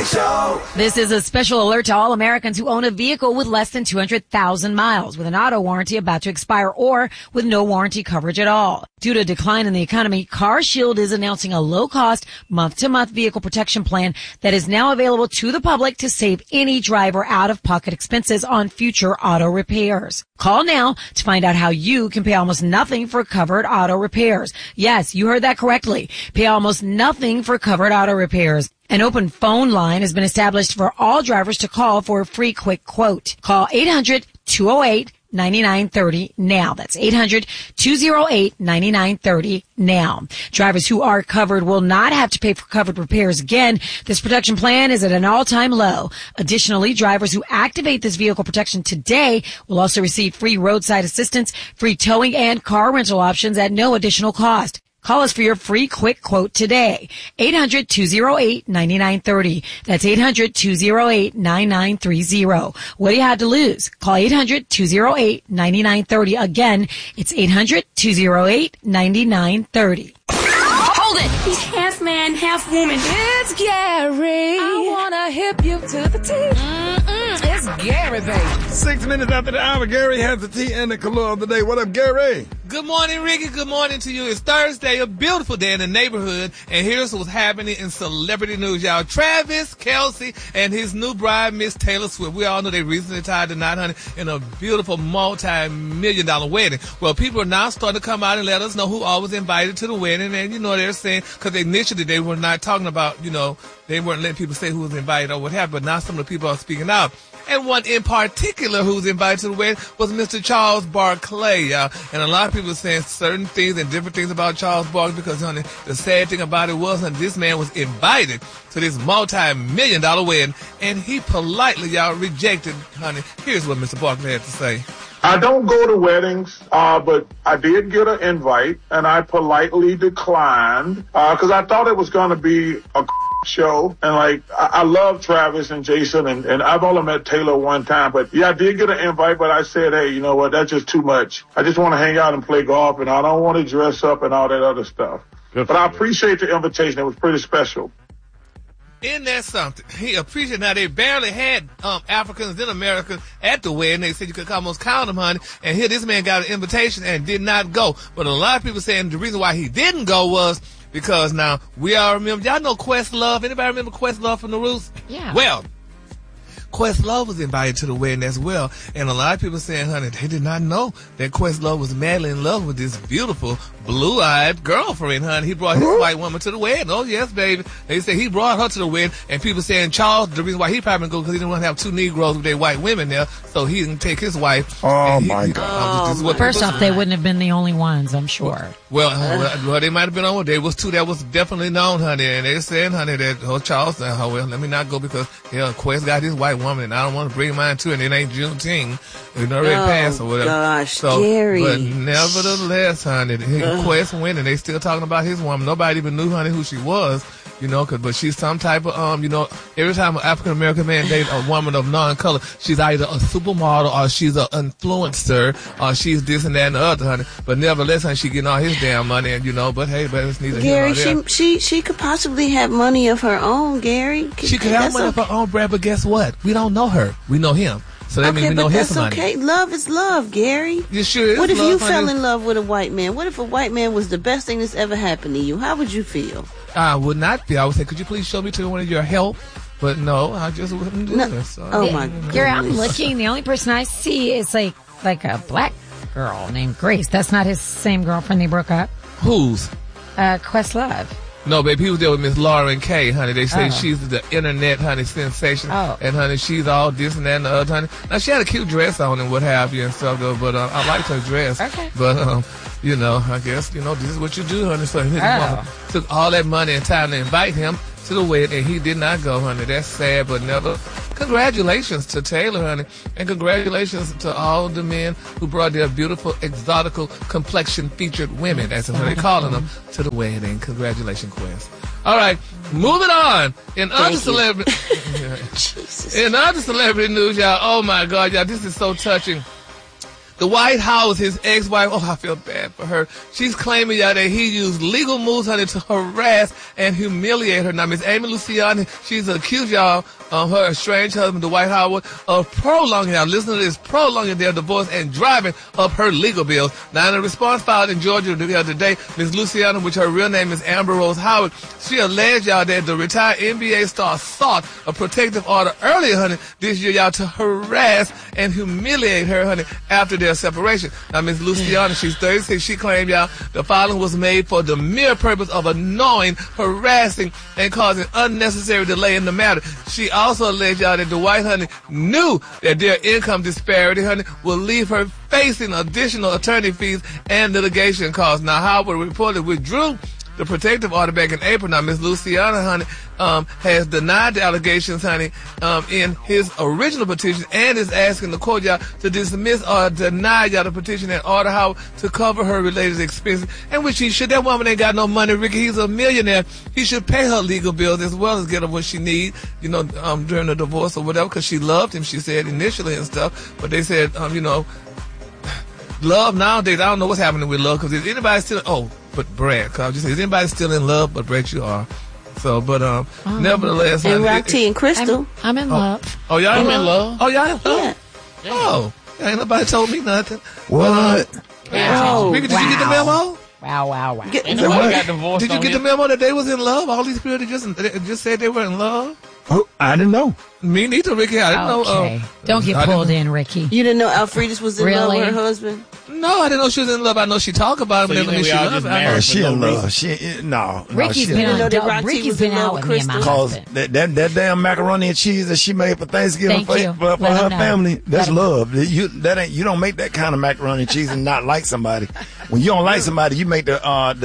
Show. This is a special alert to all Americans who own a vehicle with less than 200,000 miles, with an auto warranty about to expire, or with no warranty coverage at all. Due to a decline in the economy, CarShield is announcing a low-cost, month-to-month vehicle protection plan that is now available to the public to save any driver out-of-pocket expenses on future auto repairs. Call now to find out how you can pay almost nothing for covered auto repairs. Yes, you heard that correctly. Pay almost nothing for covered auto repairs. An open phone line has been established for all drivers to call for a free quick quote. Call 800-208-9930 now. That's 800-208-9930 now. Drivers who are covered will not have to pay for covered repairs again. This protection plan is at an all-time low. Additionally, drivers who activate this vehicle protection today will also receive free roadside assistance, free towing, and car rental options at no additional cost. Call us for your free quick quote today. 800-208-9930. That's 800-208-9930. What do you have to lose? Call 800-208-9930. Again, it's 800-208-9930. Hold it! He's half man, half woman. It's Gary. I wanna hip you to the T. It's Gary, baby. 6 minutes after the hour, Gary has the tea and the color of the day. What up, Gary? Good morning, Ricky. Good morning to you. It's Thursday, a beautiful day in the neighborhood, and here's what's happening in celebrity news, y'all. Travis Kelce and his new bride, Miss Taylor Swift. We all know they recently tied the knot, honey, in a beautiful multi-million-dollar wedding. Well, people are now starting to come out and let us know who all was invited to the wedding, and, they're saying, because initially they were not talking about, they weren't letting people say who was invited or what happened, but now some of the people are speaking out. And one in particular who's invited to the wedding was Mr. Charles Barkley, y'all. And a lot of people are saying certain things and different things about Charles Barkley because, honey, the sad thing about it was, honey, this man was invited to this multi-million-dollar wedding, and he politely, y'all, rejected, honey. Here's what Mr. Barkley had to say. I don't go to weddings, but I did get an invite, and I politely declined because I thought it was going to be a show. And I love Travis and Jason, and I've only met Taylor one time, but yeah, I did get an invite, but I said, hey, you know what, that's just too much. I just want to hang out and play golf, and I don't want to dress up and all that other stuff. But I appreciate the invitation. It was pretty special. Isn't that something? He appreciated how they barely had Africans in America at the wedding. They said you could almost count them, honey. And here this man got an invitation and did not go. But a lot of people saying the reason why he didn't go was because now we all remember. Y'all know Questlove. Anybody remember Questlove from the Roots? Yeah. Well, Questlove was invited to the wedding as well, and a lot of people saying, honey, they did not know that Questlove was madly in love with this beautiful blue-eyed girlfriend, honey. He brought his white woman to the wedding. Oh, yes, baby. They say he brought her to the wedding, and people saying Charles, the reason why he probably didn't go because he didn't want to have two Negroes with their white women there, so he didn't take his wife. Oh, my God. First off, they wouldn't have been the only ones, I'm sure. Well, they might have been on. There was two that was definitely known, honey, and they said, honey, that Charles said, well, let me not go because Quest got his white woman, and I don't want to bring mine too, and it ain't Juneteenth. It already passed or whatever. Gosh, so, Gary. But nevertheless, honey, Quest went, and they still talking about his woman. Nobody even knew, honey, who she was, but she's some type of, every time an African-American man dates a woman of non-color, she's either a supermodel or she's an influencer or she's this and that and the other, honey. But nevertheless, honey, she getting all his damn money, and but hey, but it's neither Gary, here nor there. she could possibly have money of her own, Gary. She could have money of her own, Brad, but guess what? We don't know her. We know him. So that means we know his money. Okay, love is love, Gary. You sure is. What if love, you honey? fell in love with a white man? What if a white man was the best thing that's ever happened to you? How would you feel? I would not be. I would say, could you please show me to one of your help? But no, I just wouldn't do this. So, oh my God. Gary, I'm looking. The only person I see is like a black girl named Grace. That's not his same girlfriend they broke up. Whose? Questlove. No, baby, he was there with Miss Lauren Kay, honey. They say she's the internet, honey, sensation. Oh. And, honey, she's all this and that and the other, honey. Now, she had a cute dress on and what have you and stuff, though, but I liked her dress. Okay. But, I guess, this is what you do, honey. So his mama took all that money and time to invite him to the wedding, and he did not go, honey. That's sad, but never. Congratulations to Taylor, honey, and congratulations to all the men who brought their beautiful, exotical, complexion-featured women, as they're calling them, to the wedding. Congratulations, Quest. All right, moving on. In other celebrity news, y'all, oh my God, y'all, this is so touching. Dwight Howard, his ex-wife, oh, I feel bad for her. She's claiming, y'all, that he used legal moves, honey, to harass and humiliate her. Now, Miss Amy Luciani, she's accused, y'all, her estranged husband, Dwight Howard, of prolonging, now listen to this, prolonging their divorce and driving up her legal bills. Now, in a response filed in Georgia the other day, Miss Luciani, which her real name is Amber Rose Howard, she alleged, y'all, that the retired NBA star sought a protective order earlier, honey, this year, y'all, to harass and humiliate her, honey, after their separation. Now, Miss Luciani, she's 36. She claimed, y'all, the filing was made for the mere purpose of annoying, harassing, and causing unnecessary delay in the matter. She also alleged, y'all, that Dwight, honey, knew that their income disparity, honey, will leave her facing additional attorney fees and litigation costs. Now, Howard reportedly withdrew the protective order back in April. Now, Miss Luciana, honey, has denied the allegations, honey, in his original petition, and is asking the court, y'all, to dismiss or deny, y'all, the petition and order Howard to cover her related expenses, and which he should. That woman ain't got no money, Ricky. He's a millionaire. He should pay her legal bills as well as get her what she needs, you know, during the divorce or whatever, because she loved him, she said initially and stuff. But they said, you know, love nowadays, I don't know what's happening with love, because is anybody still, but Brad, cause just is anybody still in love? But Brad, you are. So, but nevertheless, and Rocky and Crystal, I'm in love. Oh, y'all in love? Oh, y'all in love? Yeah. Oh, ain't nobody told me nothing. What? Oh, Ricky, did you get the memo? Wow. Did you get the memo that they was in love? All these people that just said they were in love. Oh, I didn't know. Me neither, Ricky. I didn't know. Don't get pulled in, Ricky. You didn't know Alfredis was in love with her husband? No, I didn't know she was in love. I know she talked about him. So you think we all just married She for in no love. reason? Ricky's been out with me and my Cause husband. that damn macaroni and cheese that she made for Thanksgiving for her family, that's love. You don't make that kind of macaroni and cheese and not like somebody. When you don't like somebody, you make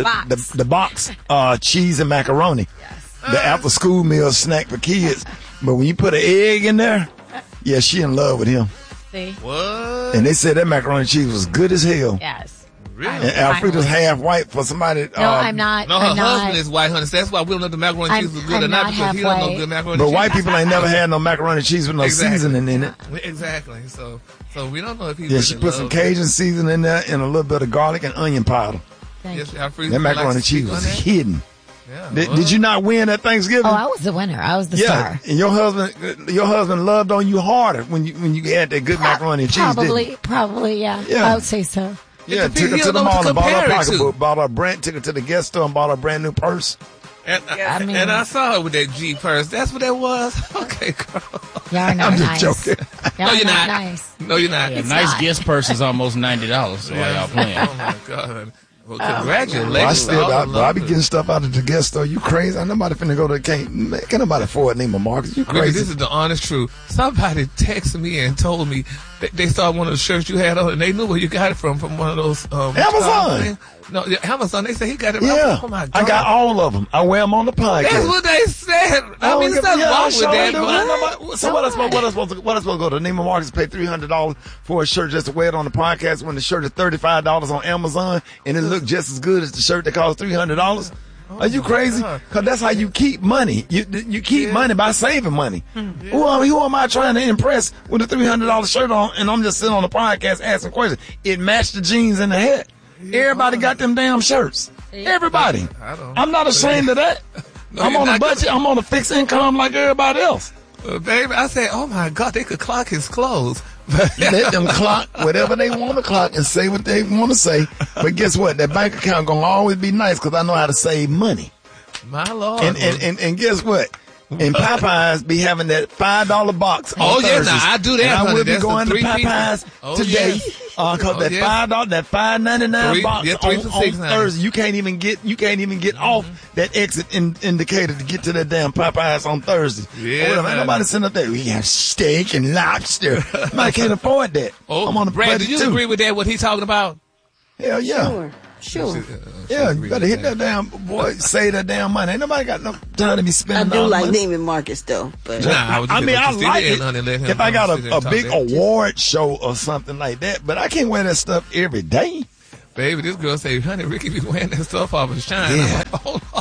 the box cheese and macaroni, the after school meal snack for kids. But when you put an egg in there, yeah, she in love with him. See? What? And they said that macaroni and cheese was good as hell. Yes. Really? And Alfreda's half white for somebody. No, I'm not. No, her husband is white, honey. So that's why we don't know if the macaroni and cheese was good or not, because he don't know good macaroni and cheese. But white people ain't never had no macaroni and cheese with no seasoning in it. Exactly. So we don't know if he. Yeah, she put some Cajun seasoning in there and a little bit of garlic and onion powder. Yes, that macaroni and cheese was hidden. Yeah, did you not win at Thanksgiving? Oh, I was the winner. I was the star. And your husband loved on you harder when you had that good macaroni and cheese. Probably, yeah. I would say so. Yeah, took her to the mall and bought her a pocketbook, took her to the guest store and bought her a brand new purse. And I saw her with that G purse. That's what that was. Okay, girl. Y'all not I'm just joking. No, you're not. Nice. No, you're not. Yeah, nice guest purse is almost $90. So why y'all playing? Oh my God. Well, congratulations. I be getting stuff out of the guest store. You crazy? Ain't nobody finna go to can't nobody afford Neiman Marcus. You crazy? This is the honest truth. Somebody texted me and told me that they saw one of the shirts you had on and they knew where you got it from one of those Amazon. No, Amazon. They said he got it. Yeah, oh my God. I got all of them. I wear them on the podcast. That's what they said. I mean, there's nothing wrong with that. So what I supposed to go to Neiman Marcus, pay $300 for a shirt just to wear it on the podcast when the shirt is $35 on Amazon and it look just as good as the shirt that costs $300? Are you crazy? Because that's how you keep money. You keep money by saving money. Who am I trying to impress with a $300 shirt on and I'm just sitting on the podcast asking questions? It matched the jeans and the hat. Everybody got them damn shirts. Everybody. I'm not ashamed of that. I'm on a budget. I'm on a fixed income like everybody else. Baby, I said, oh my God, they could clock his clothes. Let them clock whatever they want to clock and say what they want to say. But guess what? That bank account gonna always be nice because I know how to save money. My Lord. And guess what? And Popeyes be having that $5 box on Thursdays. Yeah, I do that. And I will be That's going to Popeyes today because that $5, that $5.99 box on Thursday, you can't even get off that exit indicator to get to that damn Popeyes on Thursday. Yeah, ain't nobody sitting up there. We have steak and lobster. I can't afford that. I'm on the Brad, do you agree with that? What he's talking about? Hell yeah. Sure. Yeah, you better hit that damn boy, save that damn money. Ain't nobody got no time to be spending. I do like Neiman Marcus though, but I like it if I got a big award show or something like that. But I can't wear that stuff every day. Baby, this girl say, honey, Ricky be wearing that stuff off of Shine. Yeah. I'm like, hold on.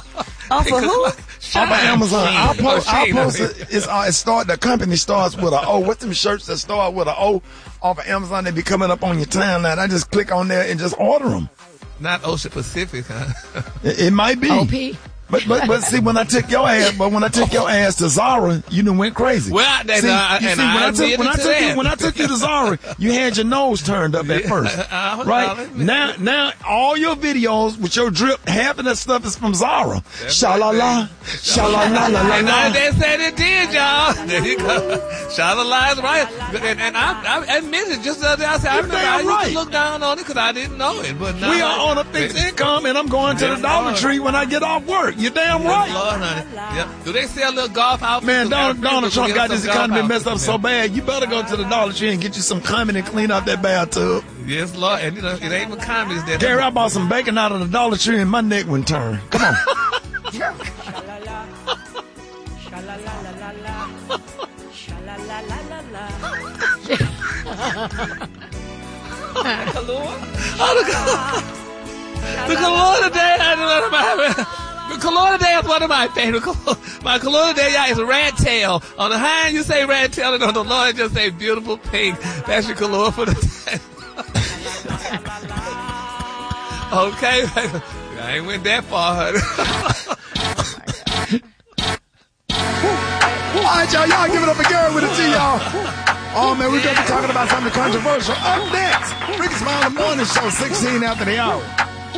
Off of who? Off of Amazon. I post it. The company starts with a O. What's them shirts that start with a O off of Amazon? They be coming up on your timeline. I just click on there and just order them. Not Ocean Pacific, huh? It might be. OP. But see, when I took your ass to Zara, you done went crazy. Well, when I took you to Zara, you had your nose turned up at first, right? Now all your videos with your drip, half of that stuff is from Zara. Sha-la-la, sha-la-la-la-la. And they said it did, y'all. There you go. Sha-la-la is right. And I admit it just the other day. I said, I remember I used to look down on it because I didn't know it. But now we are on a fixed income, and I'm going to the Dollar Tree when I get off work. You're damn right. Lord, honey. Yep. Do they sell little golf outfits? Man, Donald Trump got this economy messed up so bad. You better go to the Dollar Tree and get you some Comet and clean out that bathtub. Yes, Lord. And it ain't even comedies there. Gary, I bought some bacon out of the Dollar Tree and my neck went turn. Come on. The cologne today, the cologne today is one of my favorite. My cologne today is rat tail. On the high end, you say rat tail, and on the low end, just say beautiful pink. That's your cologne for the day. Okay, I ain't went that far, honey. All right, y'all give it up for Gary with a T, y'all. Oh, man, we're going to be talking about something controversial. Up next, Ricky Smiley Morning Show, 16 after the hour.